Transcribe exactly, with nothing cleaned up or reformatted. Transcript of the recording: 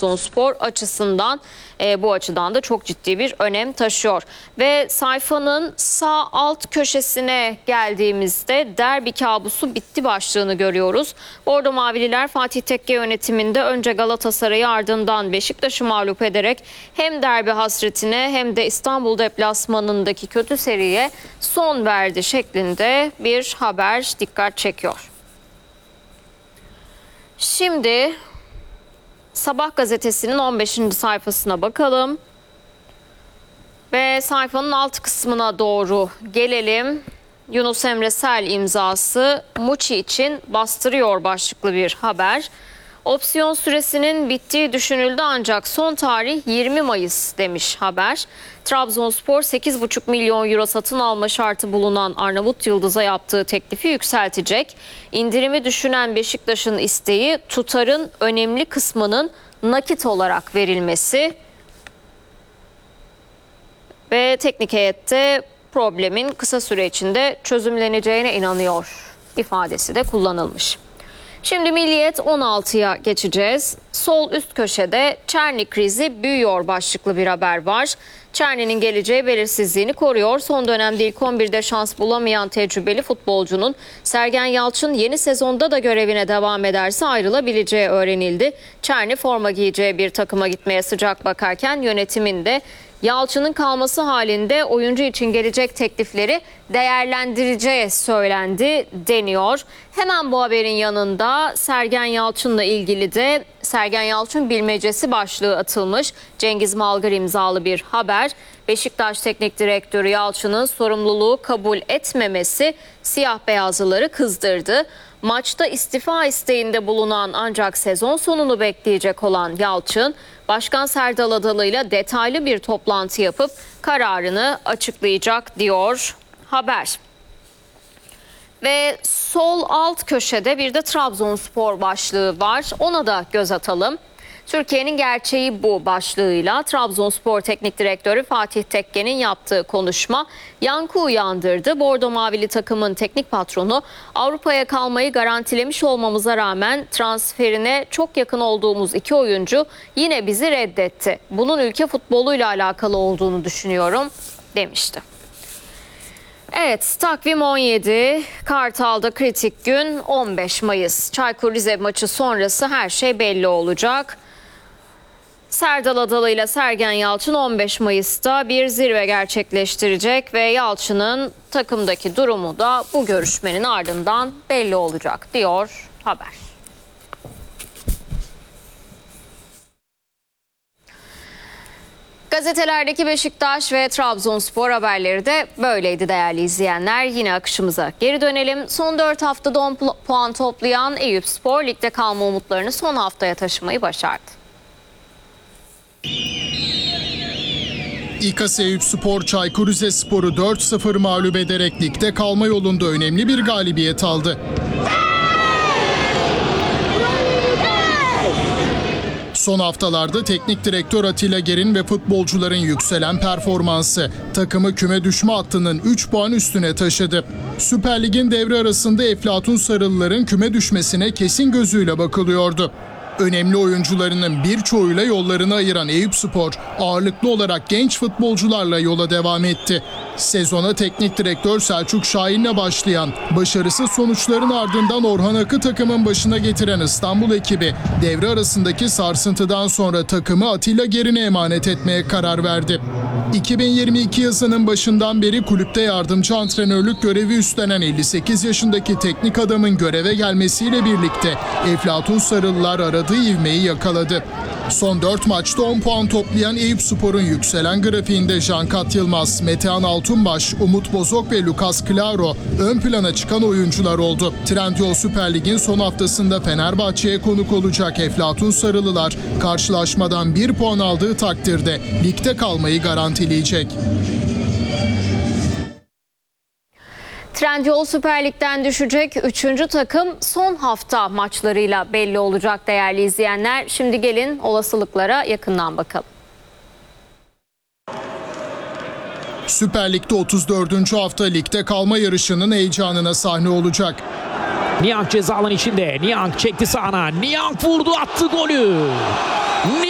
Trabzonspor açısından e, bu açıdan da çok ciddi bir önem taşıyor. Ve sayfanın sağ alt köşesine geldiğimizde derbi kabusu bitti başlığını görüyoruz. Bordo Mavililer Fatih Tekke yönetiminde önce Galatasaray'ı ardından Beşiktaş'ı mağlup ederek hem derbi hasretine hem de İstanbul deplasmanındaki kötü seriye son verdi şeklinde bir haber dikkat çekiyor. Şimdi Sabah gazetesinin on beşinci sayfasına bakalım. Ve sayfanın alt kısmına doğru gelelim. Yunus Emre Sel imzası Muçi için bastırıyor başlıklı bir haber. Opsiyon süresinin bittiği düşünüldü ancak son tarih yirmi Mayıs demiş haber. Trabzonspor sekiz buçuk milyon euro satın alma şartı bulunan Arnavut Yıldız'a yaptığı teklifi yükseltecek. İndirimi düşünen Beşiktaş'ın isteği tutarın önemli kısmının nakit olarak verilmesi. Ve teknik heyette problemin kısa süre içinde çözümleneceğine inanıyor ifadesi de kullanılmış. Şimdi Milliyet on altıya geçeceğiz. Sol üst köşede Çerni krizi büyüyor başlıklı bir haber var. Çerni'nin geleceği belirsizliğini koruyor. Son dönemde ilk on birde şans bulamayan tecrübeli futbolcunun Sergen Yalçın yeni sezonda da görevine devam ederse ayrılabileceği öğrenildi. Çerni forma giyeceği bir takıma gitmeye sıcak bakarken yönetimin de Yalçın'ın kalması halinde oyuncu için gelecek teklifleri değerlendireceği söylendi deniyor. Hemen bu haberin yanında Sergen Yalçın'la ilgili de Sergen Yalçın bilmecesi başlığı atılmış. Cengiz Malgar imzalı bir haber. Beşiktaş Teknik Direktörü Yalçın'ın sorumluluğu kabul etmemesi siyah beyazlıları kızdırdı. Maçta istifa isteğinde bulunan ancak sezon sonunu bekleyecek olan Yalçın, Başkan Serdal Adalı ile detaylı bir toplantı yapıp kararını açıklayacak diyor haber. Ve sol alt köşede bir de Trabzonspor başlığı var. Ona da göz atalım. Türkiye'nin gerçeği bu başlığıyla Trabzonspor Teknik Direktörü Fatih Tekke'nin yaptığı konuşma yankı uyandırdı. Bordo Mavili takımın teknik patronu Avrupa'ya kalmayı garantilemiş olmamıza rağmen transferine çok yakın olduğumuz iki oyuncu yine bizi reddetti. Bunun ülke futboluyla alakalı olduğunu düşünüyorum demişti. Evet, takvim on yedi, Kartal'da kritik gün on beş Mayıs. Çaykur Rize maçı sonrası her şey belli olacak. Serdal Adalı ile Sergen Yalçın on beş Mayıs'ta bir zirve gerçekleştirecek ve Yalçın'ın takımdaki durumu da bu görüşmenin ardından belli olacak diyor haber. Gazetelerdeki Beşiktaş ve Trabzonspor haberleri de böyleydi değerli izleyenler. Yine akışımıza geri dönelim. Son dört haftada on puan toplayan Eyüpspor ligde kalma umutlarını son haftaya taşımayı başardı. İKAS Eyüpspor Çaykur Rizespor'u dört sıfır mağlup ederek ligde kalma yolunda önemli bir galibiyet aldı. Son haftalarda teknik direktör Atilla Ger'in ve futbolcuların yükselen performansı takımı küme düşme hattının üç puan üstüne taşıdı. Süper Lig'in devre arasında Eflatun Sarılıların küme düşmesine kesin gözüyle bakılıyordu. Önemli oyuncularının birçoğuyla yollarını ayıran Eyüpspor ağırlıklı olarak genç futbolcularla yola devam etti. Sezona teknik direktör Selçuk Şahin'le başlayan başarısız sonuçların ardından Orhan Ak'ı takımın başına getiren İstanbul ekibi devre arasındaki sarsıntıdan sonra takımı Atilla Ger'ine emanet etmeye karar verdi. iki bin yirmi iki yazının başından beri kulüpte yardımcı antrenörlük görevi üstlenen elli sekiz yaşındaki teknik adamın göreve gelmesiyle birlikte Eflatun Sarılılar aradığı ivmeyi yakaladı. Son dört maçta on puan toplayan Eyüpspor'un yükselen grafiğinde Cankat Yılmaz, Metehan Altunbaş, Umut Bozok ve Lucas Claro ön plana çıkan oyuncular oldu. Trendyol Süper Lig'in son haftasında Fenerbahçe'ye konuk olacak Eflatun Sarılılar karşılaşmadan bir puan aldığı takdirde ligde kalmayı garantileyecek. Trendyol Süper Lig'den düşecek üçüncü takım son hafta maçlarıyla belli olacak değerli izleyenler. Şimdi gelin olasılıklara yakından bakalım. Süper Lig'de otuz dördüncü hafta ligde kalma yarışının heyecanına sahne olacak. Niang ceza alanı içinde. Niang çekti sağına. Niang vurdu, attı golü.